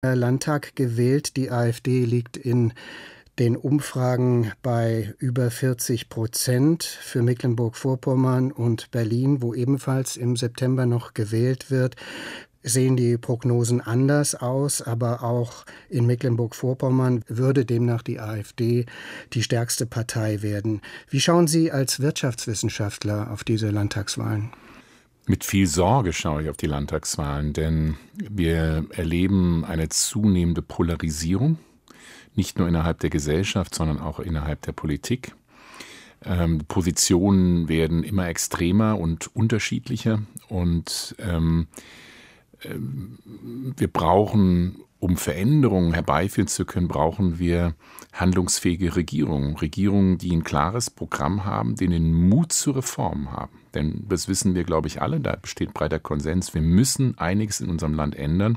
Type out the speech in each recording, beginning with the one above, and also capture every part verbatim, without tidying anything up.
Landtag gewählt. Die AfD liegt in den Umfragen bei über vierzig Prozent für Mecklenburg-Vorpommern und Berlin, wo ebenfalls im September noch gewählt wird, sehen die Prognosen anders aus, aber auch in Mecklenburg-Vorpommern würde demnach die AfD die stärkste Partei werden. Wie schauen Sie als Wirtschaftswissenschaftler auf diese Landtagswahlen? Mit viel Sorge schaue ich auf die Landtagswahlen, denn wir erleben eine zunehmende Polarisierung, nicht nur innerhalb der Gesellschaft, sondern auch innerhalb der Politik. Ähm, Positionen werden immer extremer und unterschiedlicher und ähm, ähm, wir brauchen, um Veränderungen herbeiführen zu können, brauchen wir handlungsfähige Regierungen. Regierungen, die ein klares Programm haben, die den Mut zur Reform haben. Denn das wissen wir, glaube ich, alle, da besteht breiter Konsens. Wir müssen einiges in unserem Land ändern.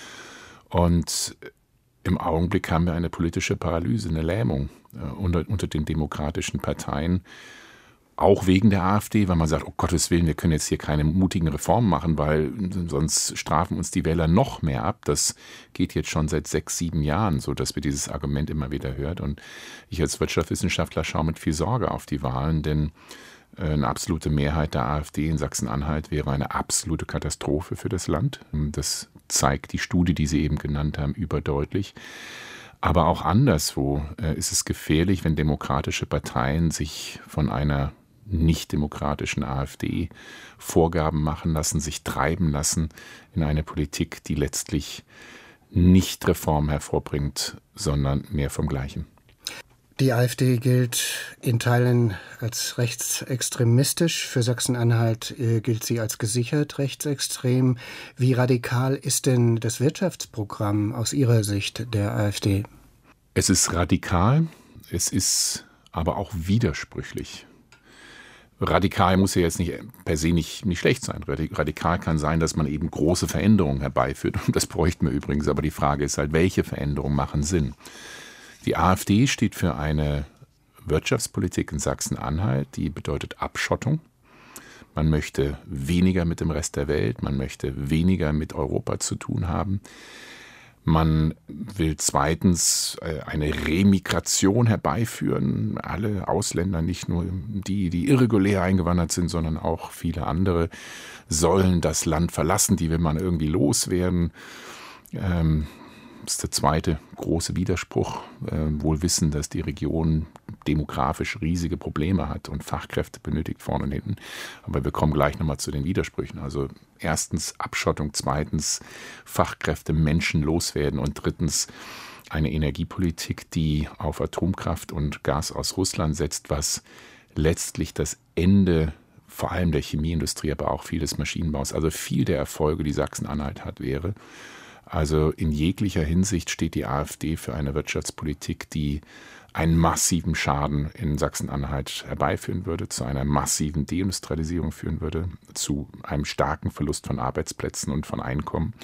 Und im Augenblick haben wir eine politische Paralyse, eine Lähmung äh, unter, unter den demokratischen Parteien. Auch wegen der AfD, weil man sagt, um Gottes Willen, wir können jetzt hier keine mutigen Reformen machen, weil sonst strafen uns die Wähler noch mehr ab. Das geht jetzt schon seit sechs, sieben Jahren so, dass wir dieses Argument immer wieder hören. Und ich als Wirtschaftswissenschaftler schaue mit viel Sorge auf die Wahlen, denn eine absolute Mehrheit der AfD in Sachsen-Anhalt wäre eine absolute Katastrophe für das Land. Das zeigt die Studie, die Sie eben genannt haben, überdeutlich. Aber auch anderswo ist es gefährlich, wenn demokratische Parteien sich von einer nicht-demokratischen AfD Vorgaben machen lassen, sich treiben lassen in eine Politik, die letztlich nicht Reform hervorbringt, sondern mehr vom Gleichen. Die AfD gilt in Teilen als rechtsextremistisch. Für Sachsen-Anhalt äh, gilt sie als gesichert rechtsextrem. Wie radikal ist denn das Wirtschaftsprogramm aus Ihrer Sicht der AfD? Es ist radikal, es ist aber auch widersprüchlich. Radikal muss ja jetzt nicht per se nicht, nicht schlecht sein. Radikal kann sein, dass man eben große Veränderungen herbeiführt. Und das bräuchten wir übrigens. Aber die Frage ist halt, welche Veränderungen machen Sinn? Die AfD steht für eine Wirtschaftspolitik in Sachsen-Anhalt, die bedeutet Abschottung. Man möchte weniger mit dem Rest der Welt, man möchte weniger mit Europa zu tun haben. Man will zweitens eine Remigration herbeiführen. Alle Ausländer, nicht nur die, die irregulär eingewandert sind, sondern auch viele andere, sollen das Land verlassen. Die will man irgendwie loswerden. Ähm, Das ist der zweite große Widerspruch, äh, wohl wissen, dass die Region demografisch riesige Probleme hat und Fachkräfte benötigt vorne und hinten. Aber wir kommen gleich nochmal zu den Widersprüchen. Also erstens Abschottung, zweitens Fachkräfte, Menschen loswerden und drittens eine Energiepolitik, die auf Atomkraft und Gas aus Russland setzt, was letztlich das Ende vor allem der Chemieindustrie, aber auch viel des Maschinenbaus, also viel der Erfolge, die Sachsen-Anhalt hat, wäre. Also in jeglicher Hinsicht steht die AfD für eine Wirtschaftspolitik, die einen massiven Schaden in Sachsen-Anhalt herbeiführen würde, zu einer massiven Deindustrialisierung führen würde, zu einem starken Verlust von Arbeitsplätzen und von Einkommen.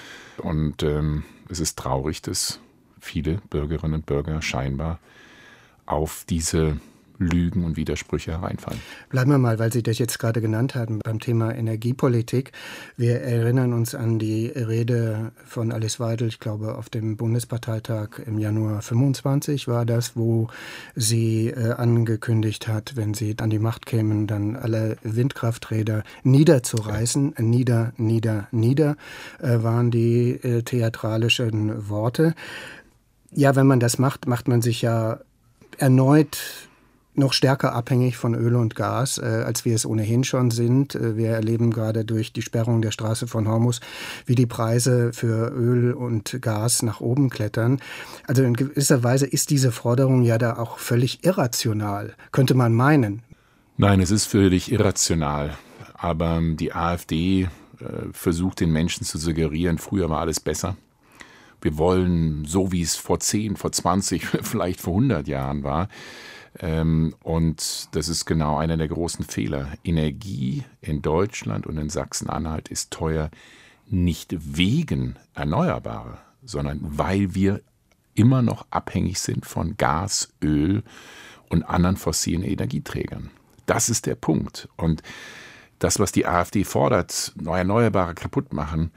Und ähm, es ist traurig, dass viele Bürgerinnen und Bürger scheinbar auf diese Lügen und Widersprüche hereinfallen. Bleiben wir mal, weil Sie das jetzt gerade genannt haben, beim Thema Energiepolitik. Wir erinnern uns an die Rede von Alice Weidel, ich glaube auf dem Bundesparteitag im Januar fünfundzwanzig war das, wo sie äh, angekündigt hat, wenn sie an die Macht kämen, dann alle Windkrafträder niederzureißen. Ja. Nieder, nieder, nieder äh, waren die äh, theatralischen Worte. Ja, wenn man das macht, macht man sich ja erneut noch stärker abhängig von Öl und Gas, äh, als wir es ohnehin schon sind. Äh, wir erleben gerade durch die Sperrung der Straße von Hormuz, wie die Preise für Öl und Gas nach oben klettern. Also in gewisser Weise ist diese Forderung ja da auch völlig irrational, könnte man meinen. Nein, es ist völlig irrational. Aber die AfD äh, versucht den Menschen zu suggerieren, früher war alles besser. Wir wollen, so wie es vor zehn, vor zwanzig, vielleicht vor hundert Jahren war. Ähm, und das ist genau einer der großen Fehler. Energie in Deutschland und in Sachsen-Anhalt ist teuer, nicht wegen Erneuerbare, sondern weil wir immer noch abhängig sind von Gas, Öl und anderen fossilen Energieträgern. Das ist der Punkt. Und das, was die AfD fordert, Erneuerbare kaputt machen,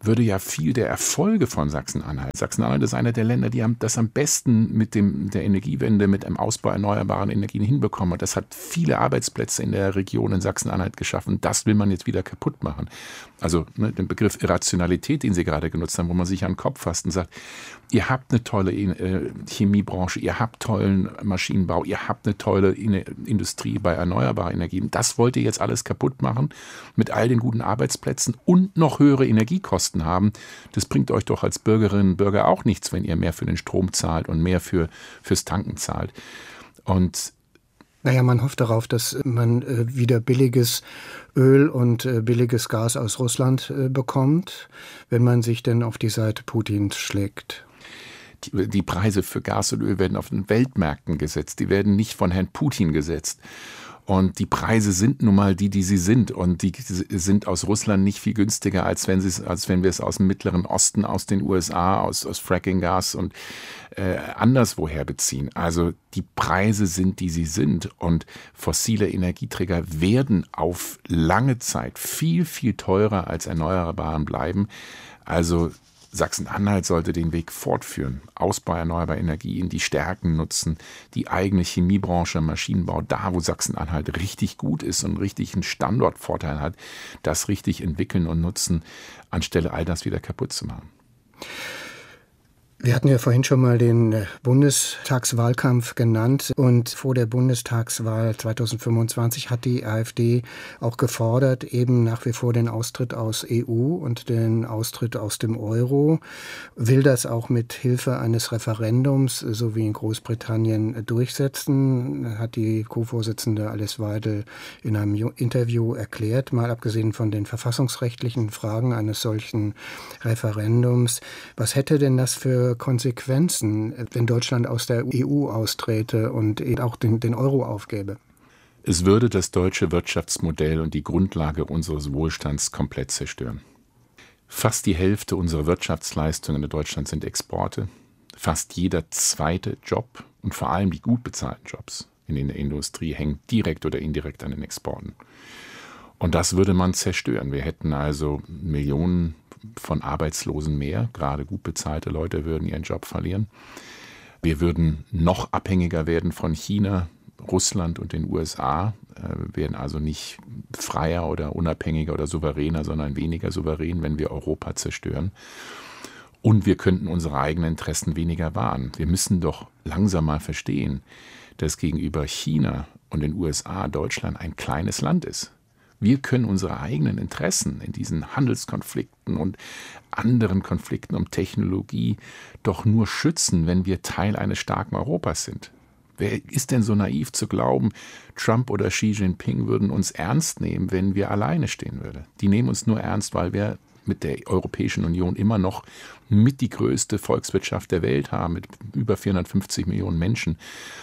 würde ja viel der Erfolge von Sachsen-Anhalt. Sachsen-Anhalt ist einer der Länder, die das am besten mit dem, der Energiewende, mit einem Ausbau erneuerbaren Energien hinbekommen. Und das hat viele Arbeitsplätze in der Region in Sachsen-Anhalt geschaffen. Das will man jetzt wieder kaputt machen. Also ne, den Begriff Irrationalität, den Sie gerade genutzt haben, wo man sich an den Kopf fasst und sagt, ihr habt eine tolle äh, Chemiebranche, ihr habt tollen Maschinenbau, ihr habt eine tolle in- Industrie bei erneuerbaren Energien. Das wollt ihr jetzt alles kaputt machen mit all den guten Arbeitsplätzen und noch höhere Energiekosten haben. Das bringt euch doch als Bürgerinnen und Bürger auch nichts, wenn ihr mehr für den Strom zahlt und mehr für, fürs Tanken zahlt. Und Naja, man hofft darauf, dass man äh, wieder billiges Öl und äh, billiges Gas aus Russland äh, bekommt, wenn man sich denn auf die Seite Putins schlägt. Die, die Preise für Gas und Öl werden auf den Weltmärkten gesetzt. Die werden nicht von Herrn Putin gesetzt. Und die Preise sind nun mal die, die sie sind. Und die sind aus Russland nicht viel günstiger, als wenn, sie, als wenn wir es aus dem Mittleren Osten, aus den U S A, aus, aus Fracking-Gas und äh, anderswoher beziehen. Also die Preise sind, die sie sind. Und fossile Energieträger werden auf lange Zeit viel, viel teurer als Erneuerbaren bleiben. Also Sachsen-Anhalt sollte den Weg fortführen. Ausbau erneuerbarer Energien, die Stärken nutzen, die eigene Chemiebranche, Maschinenbau, da wo Sachsen-Anhalt richtig gut ist und richtig einen Standortvorteil hat, das richtig entwickeln und nutzen, anstelle all das wieder kaputt zu machen. Wir hatten ja vorhin schon mal den Bundestagswahlkampf genannt und vor der Bundestagswahl zweitausendfünfundzwanzig hat die AfD auch gefordert, eben nach wie vor den Austritt aus E U und den Austritt aus dem Euro, will das auch mit Hilfe eines Referendums, so wie in Großbritannien, durchsetzen, hat die Co-Vorsitzende Alice Weidel in einem Interview erklärt, mal abgesehen von den verfassungsrechtlichen Fragen eines solchen Referendums. Was hätte denn das für Konsequenzen, wenn Deutschland aus der E U austräte und auch den, den Euro aufgäbe? Es würde das deutsche Wirtschaftsmodell und die Grundlage unseres Wohlstands komplett zerstören. Fast die Hälfte unserer Wirtschaftsleistungen in Deutschland sind Exporte. Fast jeder zweite Job und vor allem die gut bezahlten Jobs in der Industrie hängen direkt oder indirekt an den Exporten. Und das würde man zerstören. Wir hätten also Millionen von Arbeitslosen mehr, gerade gut bezahlte Leute würden ihren Job verlieren. Wir würden noch abhängiger werden von China, Russland und den U S A, äh, werden also nicht freier oder unabhängiger oder souveräner, sondern weniger souverän, wenn wir Europa zerstören. Und wir könnten unsere eigenen Interessen weniger wahren. Wir müssen doch langsam mal verstehen, dass gegenüber China und den U S A Deutschland ein kleines Land ist. Wir können unsere eigenen Interessen in diesen Handelskonflikten und anderen Konflikten um Technologie doch nur schützen, wenn wir Teil eines starken Europas sind. Wer ist denn so naiv zu glauben, Trump oder Xi Jinping würden uns ernst nehmen, wenn wir alleine stehen würden? Die nehmen uns nur ernst, weil wir mit der Europäischen Union immer noch mit die größte Volkswirtschaft der Welt haben, mit über vierhundertfünfzig Millionen Menschen.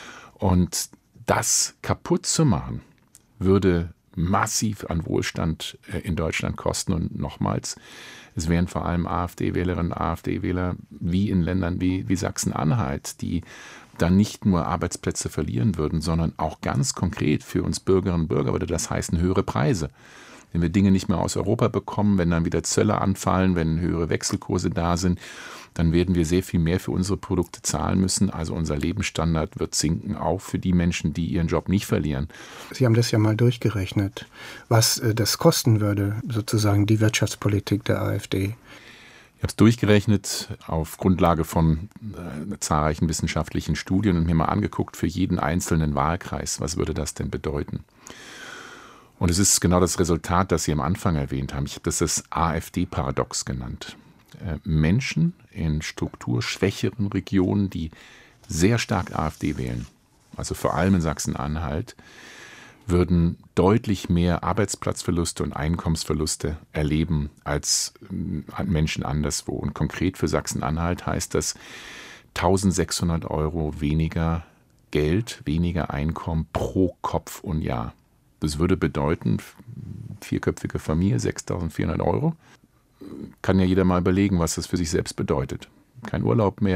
Und das kaputt zu machen, würde massiv an Wohlstand in Deutschland kosten. Und nochmals, es wären vor allem AfD-Wählerinnen und AfD-Wähler wie in Ländern wie, wie Sachsen-Anhalt, die dann nicht nur Arbeitsplätze verlieren würden, sondern auch ganz konkret für uns Bürgerinnen und Bürger würde das heißen höhere Preise. Wenn wir Dinge nicht mehr aus Europa bekommen, wenn dann wieder Zölle anfallen, wenn höhere Wechselkurse da sind, dann werden wir sehr viel mehr für unsere Produkte zahlen müssen. Also unser Lebensstandard wird sinken, auch für die Menschen, die ihren Job nicht verlieren. Sie haben das ja mal durchgerechnet, was das kosten würde, sozusagen die Wirtschaftspolitik der AfD. Ich habe es durchgerechnet auf Grundlage von äh, zahlreichen wissenschaftlichen Studien und mir mal angeguckt für jeden einzelnen Wahlkreis, was würde das denn bedeuten? Und es ist genau das Resultat, das Sie am Anfang erwähnt haben. Ich habe das das AfD-Paradox genannt. Äh, Menschen in strukturschwächeren Regionen, die sehr stark AfD wählen, also vor allem in Sachsen-Anhalt, würden deutlich mehr Arbeitsplatzverluste und Einkommensverluste erleben als äh, Menschen anderswo. Und konkret für Sachsen-Anhalt heißt das eintausendsechshundert Euro weniger Geld, weniger Einkommen pro Kopf und Jahr. Das würde bedeuten, vierköpfige Familie, sechstausendvierhundert Euro. Kann ja jeder mal überlegen, was das für sich selbst bedeutet. Kein Urlaub mehr,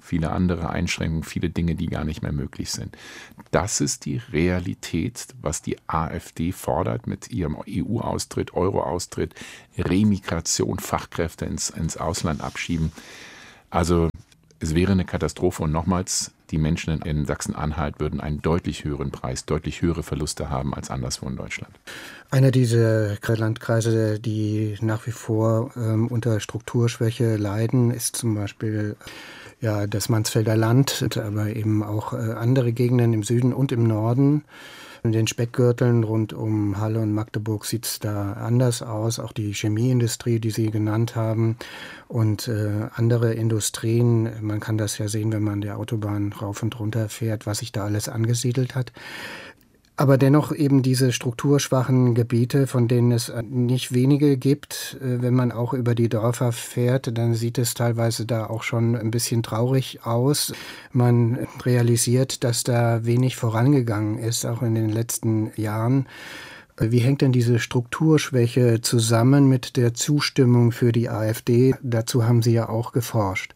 viele andere Einschränkungen, viele Dinge, die gar nicht mehr möglich sind. Das ist die Realität, was die AfD fordert mit ihrem E U-Austritt, Euro-Austritt, Remigration, Fachkräfte ins, ins Ausland abschieben. Also es wäre eine Katastrophe und nochmals, die Menschen in Sachsen-Anhalt würden einen deutlich höheren Preis, deutlich höhere Verluste haben als anderswo in Deutschland. Einer dieser Landkreise, die nach wie vor ähm, unter Strukturschwäche leiden, ist zum Beispiel ja, das Mansfelder Land, aber eben auch äh, andere Gegenden im Süden und im Norden. In den Speckgürteln rund um Halle und Magdeburg sieht es da anders aus. Auch die Chemieindustrie, die Sie genannt haben, und äh, andere Industrien. Man kann das ja sehen, wenn man der Autobahn rauf und runter fährt, was sich da alles angesiedelt hat. Aber dennoch eben diese strukturschwachen Gebiete, von denen es nicht wenige gibt. Wenn man auch über die Dörfer fährt, dann sieht es teilweise da auch schon ein bisschen traurig aus. Man realisiert, dass da wenig vorangegangen ist, auch in den letzten Jahren. Wie hängt denn diese Strukturschwäche zusammen mit der Zustimmung für die AfD? Dazu haben Sie ja auch geforscht.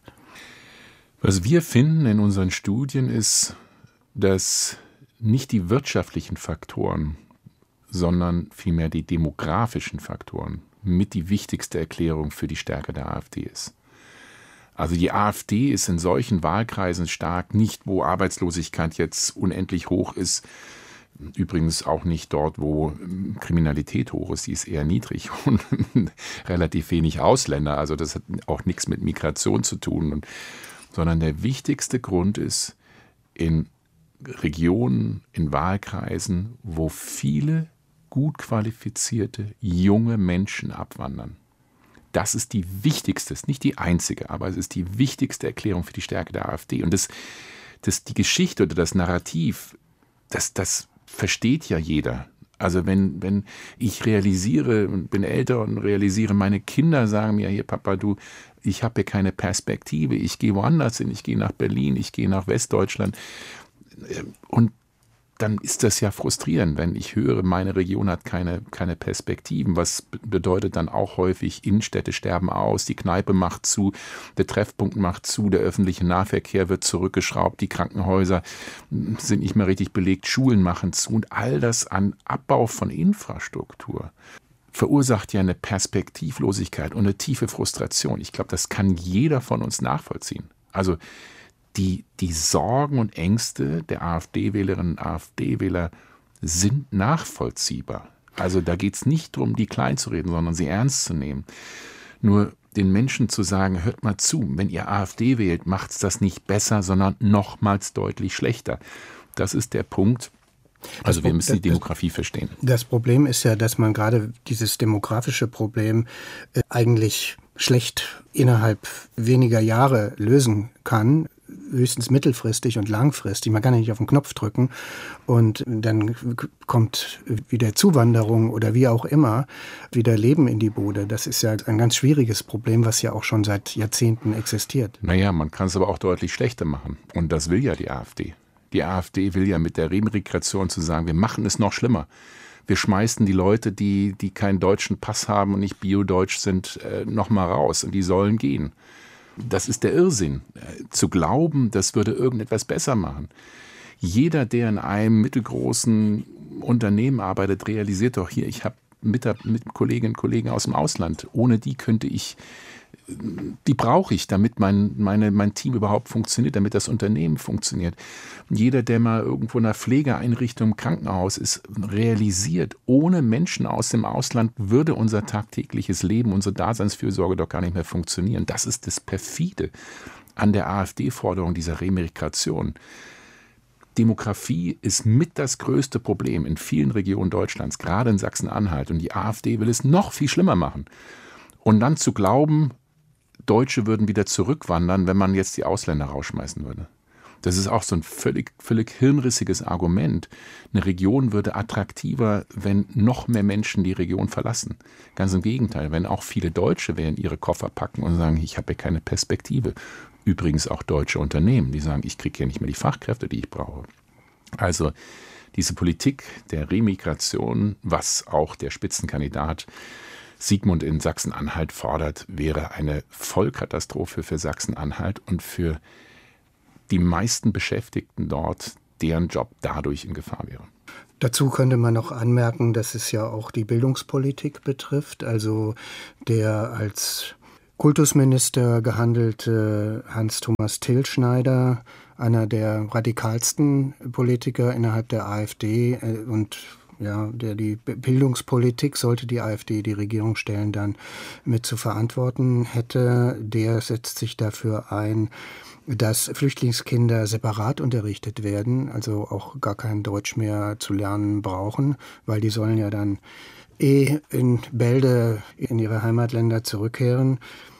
Was wir finden in unseren Studien ist, dass nicht die wirtschaftlichen Faktoren, sondern vielmehr die demografischen Faktoren mit die wichtigste Erklärung für die Stärke der AfD ist. Also die AfD ist in solchen Wahlkreisen stark, nicht wo Arbeitslosigkeit jetzt unendlich hoch ist, übrigens auch nicht dort, wo Kriminalität hoch ist, die ist eher niedrig und relativ wenig Ausländer, also das hat auch nichts mit Migration zu tun, und, sondern der wichtigste Grund ist, in Regionen, in Wahlkreisen, wo viele gut qualifizierte junge Menschen abwandern. Das ist die wichtigste, ist nicht die einzige, aber es ist die wichtigste Erklärung für die Stärke der AfD. Und das, das, die Geschichte oder das Narrativ, das, das versteht ja jeder. Also wenn, wenn ich realisiere und bin älter und realisiere, meine Kinder sagen mir, hier Papa, du, ich habe hier keine Perspektive, ich gehe woanders hin, ich gehe nach Berlin, ich gehe nach Westdeutschland. Und dann ist das ja frustrierend, wenn ich höre, meine Region hat keine, keine Perspektiven. Was bedeutet dann auch häufig, Innenstädte sterben aus, die Kneipe macht zu, der Treffpunkt macht zu, der öffentliche Nahverkehr wird zurückgeschraubt, die Krankenhäuser sind nicht mehr richtig belegt, Schulen machen zu. Und all das an Abbau von Infrastruktur verursacht ja eine Perspektivlosigkeit und eine tiefe Frustration. Ich glaube, das kann jeder von uns nachvollziehen. Also Die, die Sorgen und Ängste der AfD-Wählerinnen und AfD-Wähler sind nachvollziehbar. Also da geht es nicht darum, die klein zu reden, sondern sie ernst zu nehmen. Nur den Menschen zu sagen, hört mal zu, wenn ihr AfD wählt, macht es das nicht besser, sondern nochmals deutlich schlechter. Das ist der Punkt. Also wir müssen die Demografie verstehen. Das Problem ist ja, dass man gerade dieses demografische Problem eigentlich schlecht innerhalb weniger Jahre lösen kann. Höchstens mittelfristig und langfristig. Man kann ja nicht auf den Knopf drücken und dann kommt wieder Zuwanderung oder wie auch immer, wieder Leben in die Bude. Das ist ja ein ganz schwieriges Problem, was ja auch schon seit Jahrzehnten existiert. Naja, man kann es aber auch deutlich schlechter machen. Und das will ja die AfD. Die AfD will ja mit der Remigration zu sagen, wir machen es noch schlimmer. Wir schmeißen die Leute, die, die keinen deutschen Pass haben und nicht biodeutsch sind, äh, noch mal raus und die sollen gehen. Das ist der Irrsinn, zu glauben, das würde irgendetwas besser machen. Jeder, der in einem mittelgroßen Unternehmen arbeitet, realisiert doch hier, ich habe mit, mit Kolleginnen und Kollegen aus dem Ausland. Ohne die könnte ich, die brauche ich, damit mein, meine, mein Team überhaupt funktioniert, damit das Unternehmen funktioniert. Jeder, der mal irgendwo in einer Pflegeeinrichtung im Krankenhaus ist, realisiert, ohne Menschen aus dem Ausland würde unser tagtägliches Leben, unsere Daseinsfürsorge doch gar nicht mehr funktionieren. Das ist das Perfide an der AfD-Forderung dieser Remigration. Demografie ist mit das größte Problem in vielen Regionen Deutschlands, gerade in Sachsen-Anhalt. Und die AfD will es noch viel schlimmer machen. Und dann zu glauben, Deutsche würden wieder zurückwandern, wenn man jetzt die Ausländer rausschmeißen würde. Das ist auch so ein völlig, völlig hirnrissiges Argument. Eine Region würde attraktiver, wenn noch mehr Menschen die Region verlassen. Ganz im Gegenteil, wenn auch viele Deutsche werden ihre Koffer packen und sagen, ich habe hier keine Perspektive. Übrigens auch deutsche Unternehmen, die sagen, ich kriege hier nicht mehr die Fachkräfte, die ich brauche. Also diese Politik der Remigration, was auch der Spitzenkandidat Sigmund in Sachsen-Anhalt fordert, wäre eine Vollkatastrophe für Sachsen-Anhalt und für die meisten Beschäftigten dort, deren Job dadurch in Gefahr wäre. Dazu könnte man noch anmerken, dass es ja auch die Bildungspolitik betrifft. Also der als Kultusminister gehandelte Hans-Thomas Tilschneider, einer der radikalsten Politiker innerhalb der AfD und ja, der die Bildungspolitik, sollte die AfD die Regierung stellen, dann mit zu verantworten hätte, der setzt sich dafür ein, dass Flüchtlingskinder separat unterrichtet werden, also auch gar kein Deutsch mehr zu lernen brauchen, weil die sollen ja dann eh in Bälde in ihre Heimatländer zurückkehren.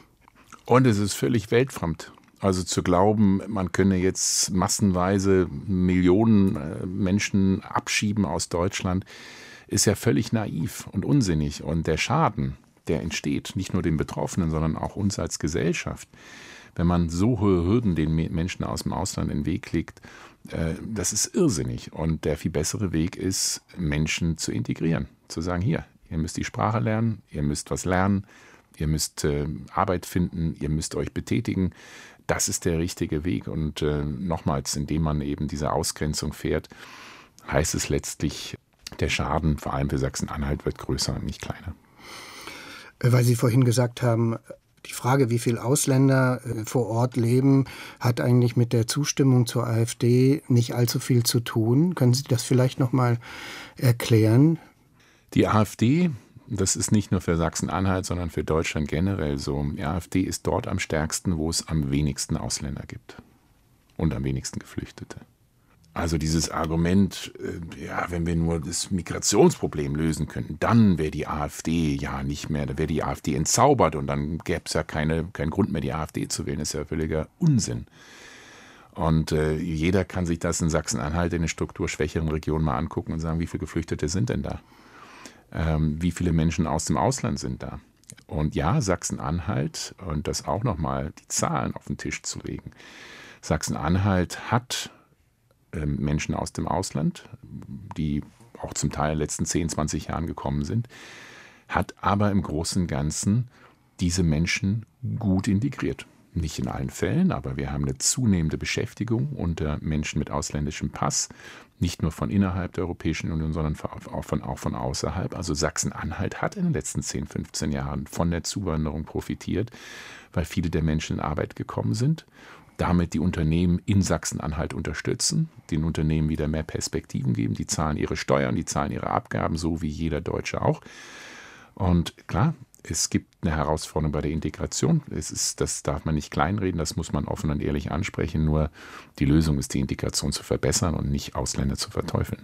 Und es ist völlig weltfremd. Also zu glauben, man könne jetzt massenweise Millionen Menschen abschieben aus Deutschland, ist ja völlig naiv und unsinnig. Und der Schaden, der entsteht, nicht nur den Betroffenen, sondern auch uns als Gesellschaft, wenn man so hohe Hürden den Menschen aus dem Ausland in den Weg legt, das ist irrsinnig. Und der viel bessere Weg ist, Menschen zu integrieren. Zu sagen, hier, ihr müsst die Sprache lernen, ihr müsst was lernen, ihr müsst äh, Arbeit finden, ihr müsst euch betätigen. Das ist der richtige Weg. Und äh, nochmals, indem man eben diese Ausgrenzung fährt, heißt es letztlich, der Schaden, vor allem für Sachsen-Anhalt, wird größer und nicht kleiner. Weil Sie vorhin gesagt haben, die Frage, wie viele Ausländer äh, vor Ort leben, hat eigentlich mit der Zustimmung zur AfD nicht allzu viel zu tun. Können Sie das vielleicht noch mal erklären? Die AfD, das ist nicht nur für Sachsen-Anhalt, sondern für Deutschland generell so. Die AfD ist dort am stärksten, wo es am wenigsten Ausländer gibt und am wenigsten Geflüchtete. Also dieses Argument, äh, ja, wenn wir nur das Migrationsproblem lösen könnten, dann wäre die AfD ja nicht mehr, da wäre die AfD entzaubert und dann gäbe es ja keine, keinen Grund mehr, die AfD zu wählen. Das ist ja völliger Unsinn. Und äh, jeder kann sich das in Sachsen-Anhalt in den strukturschwächeren Regionen mal angucken und sagen, wie viele Geflüchtete sind denn da? Ähm, wie viele Menschen aus dem Ausland sind da? Und ja, Sachsen-Anhalt, und das auch nochmal die Zahlen auf den Tisch zu legen. Sachsen-Anhalt hat Menschen aus dem Ausland, die auch zum Teil in den letzten zehn, zwanzig Jahren gekommen sind, hat aber im Großen und Ganzen diese Menschen gut integriert. Nicht in allen Fällen, aber wir haben eine zunehmende Beschäftigung unter Menschen mit ausländischem Pass, nicht nur von innerhalb der Europäischen Union, sondern auch von, auch von außerhalb. Also Sachsen-Anhalt hat in den letzten zehn, fünfzehn Jahren von der Zuwanderung profitiert, weil viele der Menschen in Arbeit gekommen sind, damit die Unternehmen in Sachsen-Anhalt unterstützen, den Unternehmen wieder mehr Perspektiven geben, die zahlen ihre Steuern, die zahlen ihre Abgaben, so wie jeder Deutsche auch. Und klar, es gibt eine Herausforderung bei der Integration. Es ist, das darf man nicht kleinreden, das muss man offen und ehrlich ansprechen. Nur die Lösung ist, die Integration zu verbessern und nicht Ausländer zu verteufeln.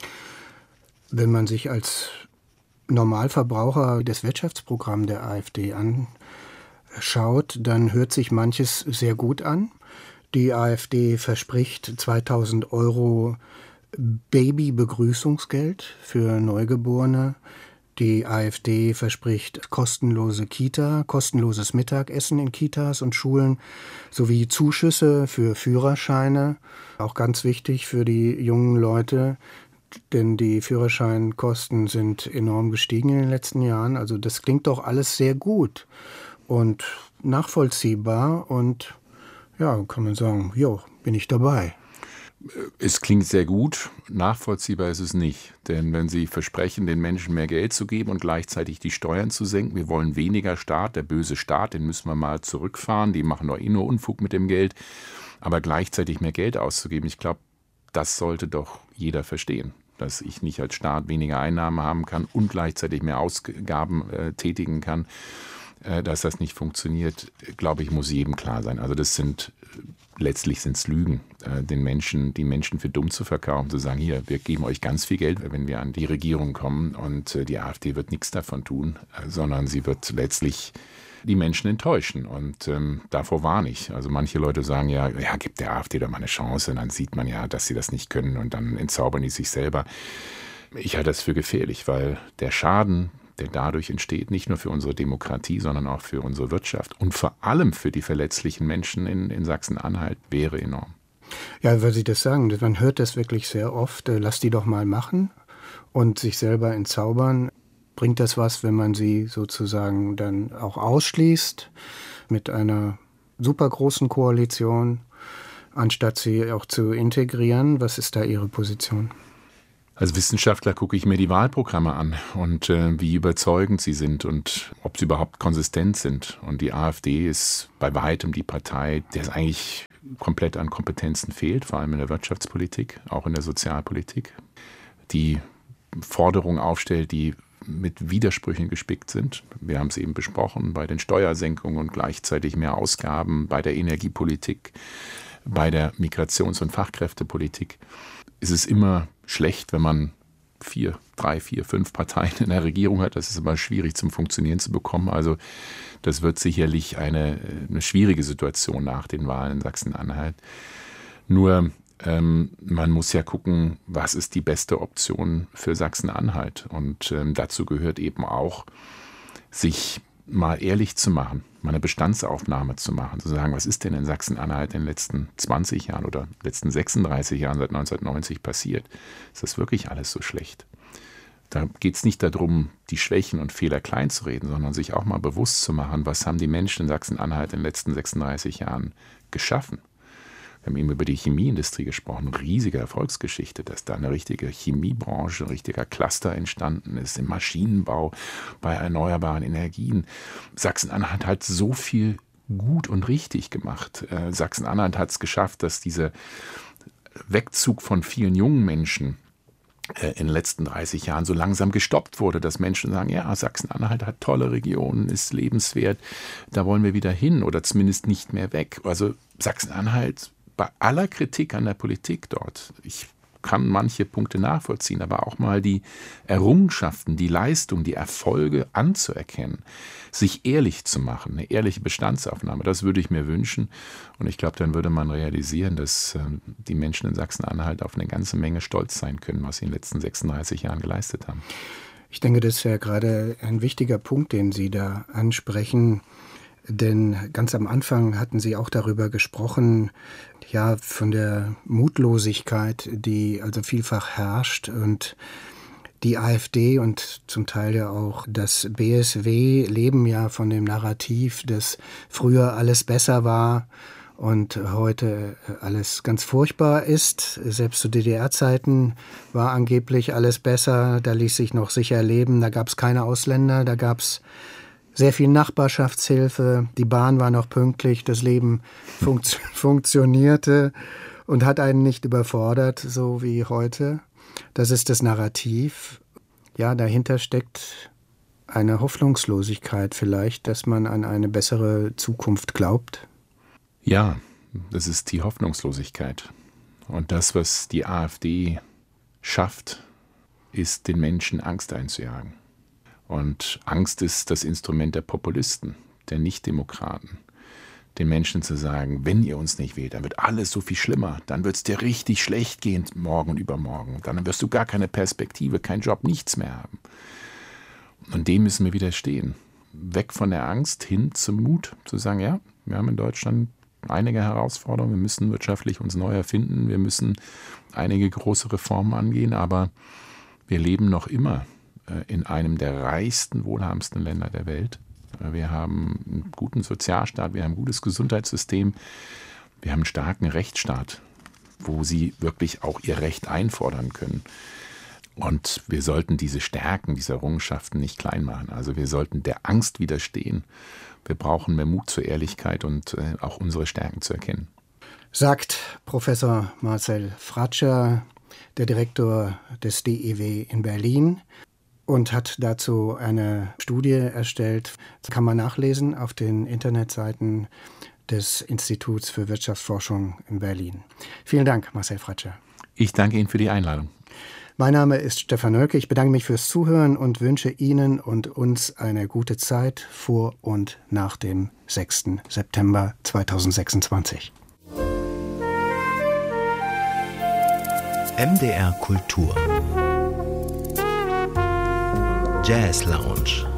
Wenn man sich als Normalverbraucher das Wirtschaftsprogramm der AfD anschaut, dann hört sich manches sehr gut an. Die AfD verspricht zweitausend Euro Babybegrüßungsgeld für Neugeborene. Die AfD verspricht kostenlose Kita, kostenloses Mittagessen in Kitas und Schulen sowie Zuschüsse für Führerscheine. Auch ganz wichtig für die jungen Leute, denn die Führerscheinkosten sind enorm gestiegen in den letzten Jahren. Also das klingt doch alles sehr gut und nachvollziehbar und ja, kann man sagen, jo, bin ich dabei. Es klingt sehr gut, nachvollziehbar ist es nicht. Denn wenn Sie versprechen, den Menschen mehr Geld zu geben und gleichzeitig die Steuern zu senken, wir wollen weniger Staat, der böse Staat, den müssen wir mal zurückfahren, die machen doch eh nur Unfug mit dem Geld, aber gleichzeitig mehr Geld auszugeben, ich glaube, das sollte doch jeder verstehen, dass ich nicht als Staat weniger Einnahmen haben kann und gleichzeitig mehr Ausgaben äh, tätigen kann. Dass das nicht funktioniert, glaube ich, muss jedem klar sein. Also das sind, letztlich sind es Lügen, den Menschen, die Menschen für dumm zu verkaufen, zu sagen, hier, wir geben euch ganz viel Geld, wenn wir an die Regierung kommen und die AfD wird nichts davon tun, sondern sie wird letztlich die Menschen enttäuschen und ähm, davor warne ich. Also manche Leute sagen ja, ja, gibt der AfD doch mal eine Chance, und dann sieht man ja, dass sie das nicht können und dann entzaubern die sich selber. Ich halte das für gefährlich, weil der Schaden, der dadurch entsteht, nicht nur für unsere Demokratie, sondern auch für unsere Wirtschaft und vor allem für die verletzlichen Menschen in, in Sachsen-Anhalt, wäre enorm. Ja, weil Sie das sagen, man hört das wirklich sehr oft, äh, lass die doch mal machen und sich selber entzaubern. Bringt das was, wenn man sie sozusagen dann auch ausschließt mit einer super großen Koalition? anstatt sie auch zu integrieren? Was ist da Ihre Position? Als Wissenschaftler gucke ich mir die Wahlprogramme an und äh, wie überzeugend sie sind und ob sie überhaupt konsistent sind. Und die AfD ist bei weitem die Partei, der es eigentlich komplett an Kompetenzen fehlt, vor allem in der Wirtschaftspolitik, auch in der Sozialpolitik, die Forderungen aufstellt, die mit Widersprüchen gespickt sind. Wir haben es eben besprochen, bei den Steuersenkungen und gleichzeitig mehr Ausgaben, bei der Energiepolitik, bei der Migrations- und Fachkräftepolitik. Es ist immer schlecht, wenn man vier, drei, vier, fünf Parteien in der Regierung hat. Das ist immer schwierig zum Funktionieren zu bekommen. Also das wird sicherlich eine, eine schwierige Situation nach den Wahlen in Sachsen-Anhalt. Nur ähm, man muss ja gucken, was ist die beste Option für Sachsen-Anhalt. Und ähm, dazu gehört eben auch, sich mal ehrlich zu machen, mal eine Bestandsaufnahme zu machen, zu sagen, was ist denn in Sachsen-Anhalt in den letzten zwanzig Jahren oder letzten sechsunddreißig Jahren seit neunzehnhundertneunzig passiert? Ist das wirklich alles so schlecht? Da geht es nicht darum, die Schwächen und Fehler klein zu reden, sondern sich auch mal bewusst zu machen, was haben die Menschen in Sachsen-Anhalt in den letzten sechsunddreißig Jahren geschaffen. Wir haben eben über die Chemieindustrie gesprochen, riesige Erfolgsgeschichte, dass da eine richtige Chemiebranche, ein richtiger Cluster entstanden ist, im Maschinenbau, bei erneuerbaren Energien. Sachsen-Anhalt hat so viel gut und richtig gemacht. Äh, Sachsen-Anhalt hat es geschafft, dass dieser Wegzug von vielen jungen Menschen äh, in den letzten dreißig Jahren so langsam gestoppt wurde, dass Menschen sagen, ja, Sachsen-Anhalt hat tolle Regionen, ist lebenswert, da wollen wir wieder hin oder zumindest nicht mehr weg. Also Sachsen-Anhalt, bei aller Kritik an der Politik dort, ich kann manche Punkte nachvollziehen, aber auch mal die Errungenschaften, die Leistung, die Erfolge anzuerkennen, sich ehrlich zu machen, eine ehrliche Bestandsaufnahme, das würde ich mir wünschen. Und ich glaube, dann würde man realisieren, dass äh, die Menschen in Sachsen-Anhalt auf eine ganze Menge stolz sein können, was sie in den letzten sechsunddreißig Jahren geleistet haben. Ich denke, das ist ja gerade ein wichtiger Punkt, den Sie da ansprechen. Denn ganz am Anfang hatten Sie auch darüber gesprochen, ja, von der Mutlosigkeit, die also vielfach herrscht. Und die AfD und zum Teil ja auch das B S W leben ja von dem Narrativ, dass früher alles besser war und heute alles ganz furchtbar ist. Selbst zu D D R-Zeiten war angeblich alles besser, da ließ sich noch sicher leben, da gab es keine Ausländer, da gab es sehr viel Nachbarschaftshilfe, die Bahn war noch pünktlich, das Leben funktio- funktionierte und hat einen nicht überfordert, so wie heute. Das ist das Narrativ. Ja, dahinter steckt eine Hoffnungslosigkeit vielleicht, dass man an eine bessere Zukunft glaubt. Ja, das ist die Hoffnungslosigkeit. Und das, was die AfD schafft, ist, den Menschen Angst einzujagen. Und Angst ist das Instrument der Populisten, der Nichtdemokraten. Den Menschen zu sagen, wenn ihr uns nicht wählt, dann wird alles so viel schlimmer. Dann wird es dir richtig schlecht gehen morgen und übermorgen. Dann wirst du gar keine Perspektive, keinen Job, nichts mehr haben. Und dem müssen wir widerstehen. Weg von der Angst hin zum Mut, zu sagen, ja, wir haben in Deutschland einige Herausforderungen, wir müssen wirtschaftlich uns neu erfinden, wir müssen einige große Reformen angehen, aber wir leben noch immer in einem der reichsten, wohlhabendsten Länder der Welt. Wir haben einen guten Sozialstaat, wir haben ein gutes Gesundheitssystem, wir haben einen starken Rechtsstaat, wo sie wirklich auch ihr Recht einfordern können. Und wir sollten diese Stärken, diese Errungenschaften nicht klein machen. Also wir sollten der Angst widerstehen. Wir brauchen mehr Mut zur Ehrlichkeit und äh, auch unsere Stärken zu erkennen. Sagt Professor Marcel Fratscher, der Direktor des D I W in Berlin, und hat dazu eine Studie erstellt. Das kann man nachlesen auf den Internetseiten des Instituts für Wirtschaftsforschung in Berlin. Vielen Dank, Marcel Fratscher. Ich danke Ihnen für die Einladung. Mein Name ist Stefan Nölke. Ich bedanke mich fürs Zuhören und wünsche Ihnen und uns eine gute Zeit vor und nach dem sechsten September zweitausendsechsundzwanzig. M D R Kultur Jazz Lounge.